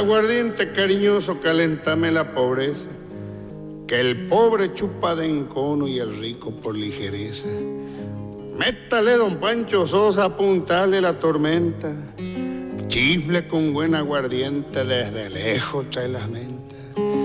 aguardiente cariñoso, calentame la pobreza, que el pobre chupa de encono y el rico por ligereza. Métale, don Pancho Sosa, apuntale la tormenta, chifle con buen aguardiente, desde lejos trae las mentes.